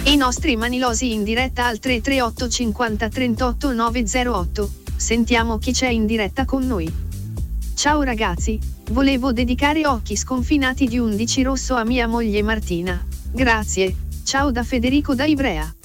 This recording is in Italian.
I nostri manilosi in diretta al 338 50 38 908. Sentiamo chi c'è in diretta con noi. Ciao ragazzi, volevo dedicare Occhi sconfinati di 11 rosso a mia moglie Martina. Grazie. Ciao da Federico da Ivrea.